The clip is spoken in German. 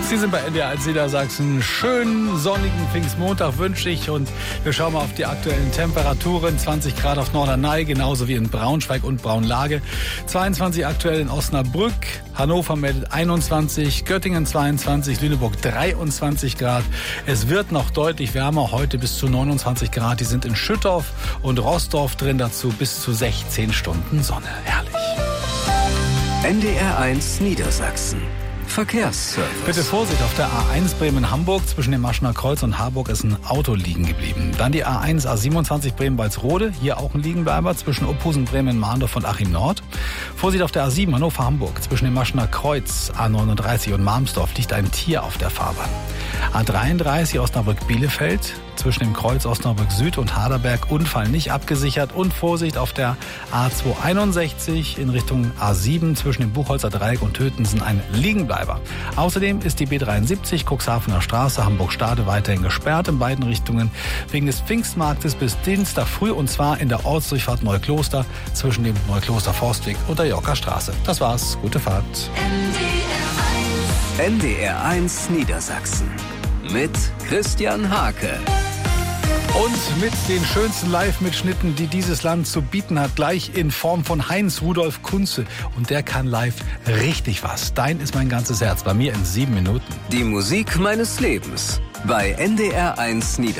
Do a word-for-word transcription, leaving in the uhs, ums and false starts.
Sie sind bei N D R eins Niedersachsen. Schönen sonnigen Pfingstmontag wünsche ich und wir schauen mal auf die aktuellen Temperaturen. zwanzig Grad auf Norderney, genauso wie in Braunschweig und Braunlage. zweiundzwanzig aktuell in Osnabrück. Hannover meldet einundzwanzig, Göttingen zweiundzwanzig, Lüneburg dreiundzwanzig Grad. Es wird noch deutlich wärmer, heute bis zu neunundzwanzig Grad. Die sind in Schüttorf und Roßdorf drin, dazu bis zu sechzehn Stunden Sonne. Herrlich. N D R eins Niedersachsen. Verkehrsservice. Bitte Vorsicht, auf der A eins Bremen-Hamburg zwischen dem Maschener Kreuz und Harburg ist ein Auto liegen geblieben. Dann die A eins A siebenundzwanzig Bremen-Walsrode, hier auch ein Liegenbleiber zwischen Opusen, Bremen, Mahndorf und Achim Nord. Vorsicht auf der A sieben Hannover-Hamburg zwischen dem Maschener Kreuz A neununddreißig und Malmsdorf liegt ein Tier auf der Fahrbahn. A dreiunddreißig Osnabrück-Bielefeld zwischen dem Kreuz Osnabrück Süd und Haderberg Unfall nicht abgesichert und Vorsicht auf der A zweihunderteinundsechzig in Richtung A sieben zwischen dem Buchholzer Dreieck und Tötensen ein Liegenbleiber. Außerdem ist die B dreiundsiebzig Cuxhavener Straße Hamburg-Stade weiterhin gesperrt in beiden Richtungen wegen des Pfingstmarktes bis Dienstag früh und zwar in der Ortsdurchfahrt Neukloster zwischen dem Neukloster Forstweg und der Yorker Straße. Das war's. Gute Fahrt. N D R eins Niedersachsen mit Christian Hake. Und mit den schönsten Live-Mitschnitten, die dieses Land zu bieten hat, gleich in Form von Heinz Rudolf Kunze. Und der kann live richtig was. Dein ist mein ganzes Herz, bei mir in sieben Minuten. Die Musik meines Lebens bei N D R eins Niedersachsen.